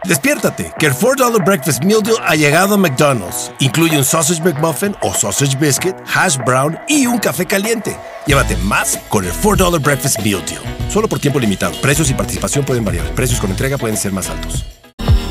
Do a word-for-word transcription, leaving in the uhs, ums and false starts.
Despiértate, que el cuatro dólares Breakfast Meal Deal ha llegado a McDonald's. Incluye un Sausage McMuffin o Sausage Biscuit, Hash Brown y un café caliente. Llévate más con el cuatro dólares Breakfast Meal Deal. Solo por tiempo limitado. Precios y participación pueden variar. Precios con entrega pueden ser más altos.